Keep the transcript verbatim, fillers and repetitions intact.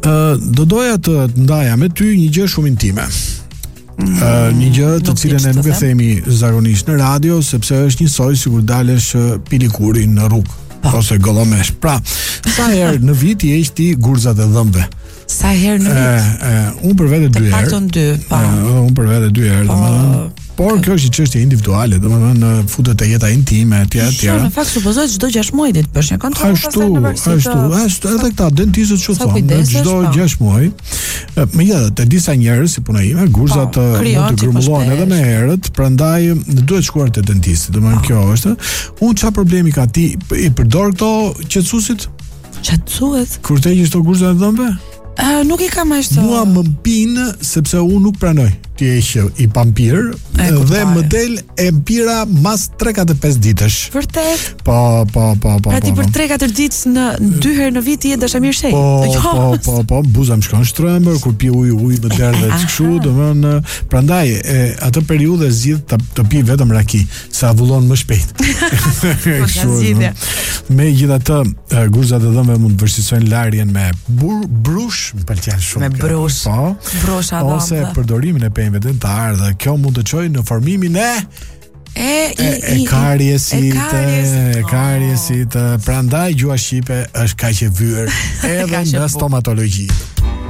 uh, do doja të ndaja me ty një gjë shumë intime. Mm, uh, një gjë të cilën e nuk e themi zakonisht në radio, sepse është njësoj sikur dalesh pilikuri në rrugë. Po. Ose gollomesh. Pra, sa herë në vit i heq ti gurzat e dhëmbëve? Sa herë në vit? E, e, unë për vete dy herë. Të paktën dy, po. Unë për vete dy herë, domethënë. Por kjo është një çështje individuale, domethënë futet te jeta intime etj etj. Në fakt supozohet çdo gjashtë muaj ditë bësh një kontroll. Ashtu, ashtu, ashtu edhe këta dentistët çu thonë, çdo gjashtë muaj. Megjithatë, te disa njerëz si puna ime, gurzat mund të grumbullohen edhe më herët, prandaj duhet shkuar te dentisti. Domethënë kjo është. Unë çfarë problemi ka ti i përdor këto qetësuesit? Qetësues? Kur të heqësh këto gurzat e dhëmbëve? Uh, nuk i kam ashtu. Mua më pinë sepse unë nuk pranoj ti heq i pampir dhe më del e mpira mas tre katër pesë ditësh. Vërtet? Po, po, po, po. Pra ti për tre katër ditë në dy herë në vit je dashamir shej. Po, po, po, po, buza më shkon shtrëmbër, kur pi ujë, ujë më derdhet kështu, domethënë, prandaj e atë periudhë zgjidh të, të pi vetëm raki, sa avullon më shpejt. Kështu. Megjithatë, gurzat e dhëmbëve mund të vështirësojnë larjen me bur, brush, më pëlqen shumë. Me brush. Po. Brusha dhëmbë. Ose përdorimin e pemëve dentar dhe kjo mund të çojë në formimin e E, i, e, e kariesit, e kariesit, prandaj gjua shqipe është kaq e vyer edhe në stomatologji.